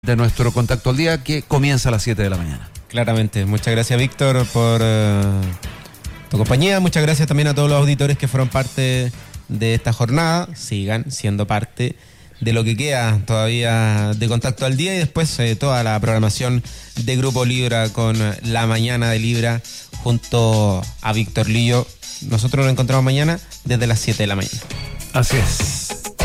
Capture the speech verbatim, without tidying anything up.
de nuestro Contacto al Día, que comienza a las siete de la mañana. Claramente. Muchas gracias, Víctor, por uh, tu compañía. Muchas gracias también a todos los auditores que fueron parte de esta jornada. Sigan siendo parte de lo que queda todavía de Contacto al Día y después eh, toda la programación de Grupo Libra con La Mañana de Libra junto a Víctor Lillo. Nosotros nos encontramos mañana desde las siete de la mañana. Así es.